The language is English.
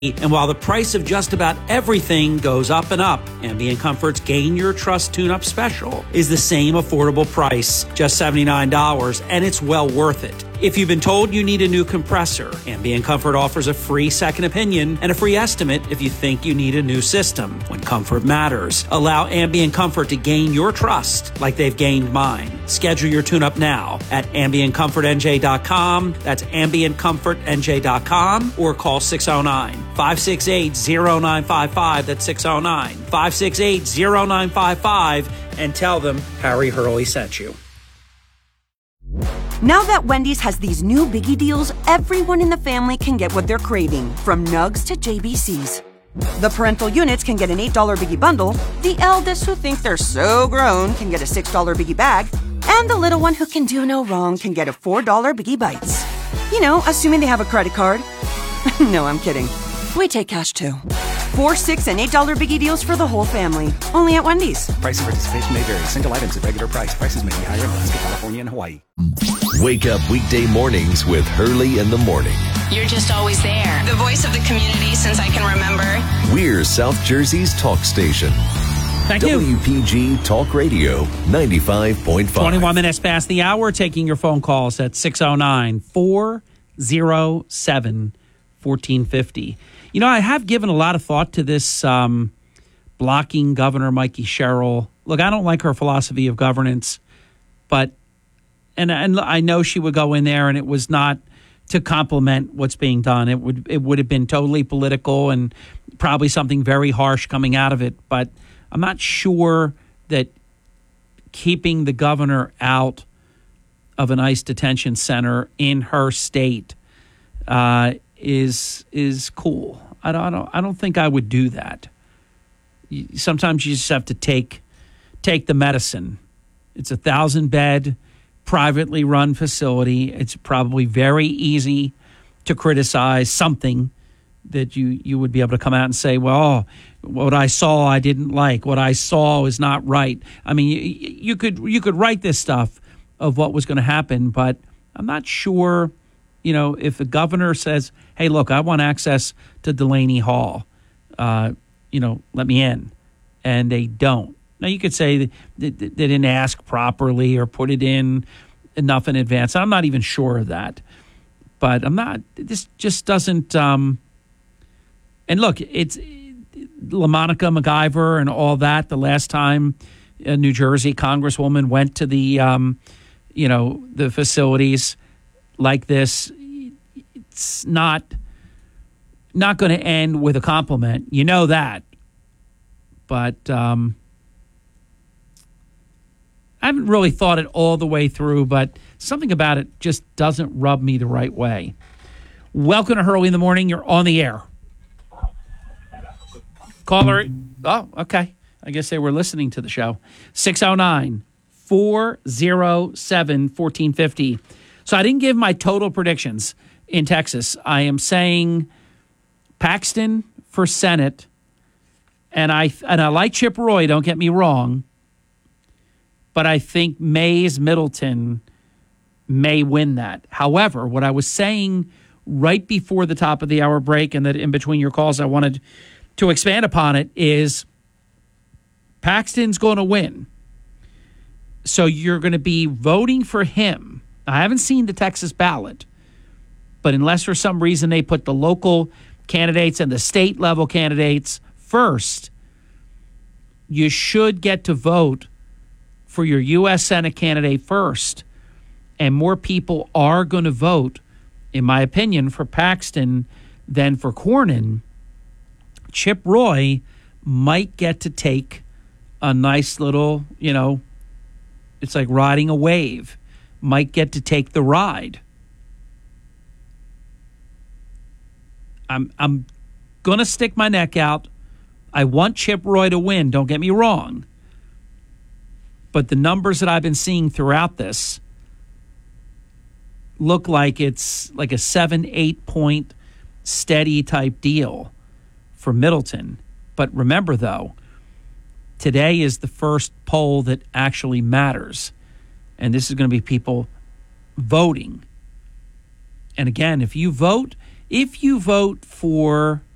And while the price of just about everything goes up and up, Ambient Comfort's Gain Your Trust Tune-Up Special is the same affordable price, just $79, and it's well worth it. If you've been told you need a new compressor, Ambient Comfort offers a free second opinion and a free estimate if you think you need a new system. When comfort matters, allow Ambient Comfort to gain your trust like they've gained mine. Schedule your tune-up now at AmbientComfortNJ.com. That's AmbientComfortNJ.com or call 609-568-0955. That's 609-568-0955 and tell them Harry Hurley sent you. Now that Wendy's has these new biggie deals, everyone in the family can get what they're craving, from nugs to JBCs. The parental units can get an $8 biggie bundle, the eldest who think they're so grown can get a $6 biggie bag, and the little one who can do no wrong can get a $4 biggie bites. You know, assuming they have a credit card. No, I'm kidding. We take cash too. 4, 6, and $8 biggie deals for the whole family. Only at Wendy's. Price and participation may vary. Single items at regular price. Prices may be higher in Alaska, California, and Hawaii. Wake up weekday mornings with Hurley in the Morning. You're just always there. The voice of the community since I can remember. We're South Jersey's talk station. Thank you. WPG Talk Radio 95.5. 21 minutes past the hour, taking your phone calls at 609-407-1450. You know, I have given a lot of thought to this blocking Governor Mikey Sherrill. Look, I don't like her philosophy of governance, but and I know she would go in there and it was not to compliment what's being done. It would have been totally political and probably something very harsh coming out of it. But I'm not sure that keeping the governor out of an ICE detention center in her state is cool. I don't think I would do that. Sometimes you just have to take the medicine. It's a 1,000-bed, privately run facility. It's probably very easy to criticize something that you would be able to come out and say, well, what I saw I didn't like. What I saw is not right. I mean, you could write this stuff of what was going to happen, but I'm not sure, you know, if the governor says, hey, look, I want access to Delaney Hall, let me in, and they don't. Now, you could say they didn't ask properly or put it in enough in advance. I'm not even sure of that. But this just doesn't, and look, it's LaMonica MacIver and all that. The last time a New Jersey congresswoman went to the facilities like this, it's not going to end with a compliment. You know that. But I haven't really thought it all the way through, but something about it just doesn't rub me the right way. Welcome to Hurley in the Morning. You're on the air. Caller. Oh, okay. I guess they were listening to the show. 609-407-1450. So I didn't give my total predictions in Texas. I am saying Paxton for Senate, and I like Chip Roy, don't get me wrong, but I think Mays Middleton may win that. However, what I was saying right before the top of the hour break and that in between your calls I wanted to expand upon it is Paxton's going to win. So you're going to be voting for him. I haven't seen the Texas ballot, but unless for some reason they put the local candidates and the state level candidates first, you should get to vote for your U.S. Senate candidate first. And more people are going to vote, in my opinion, for Paxton than for Cornyn. Chip Roy might get to take a nice little, it's like riding a wave, might get to take the ride. I'm going to stick my neck out. I want Chip Roy to win, don't get me wrong. But the numbers that I've been seeing throughout this look like it's like a 7-8 point steady type deal for Middleton. But remember, though, today is the first poll that actually matters. And this is going to be people voting. And again, if you vote for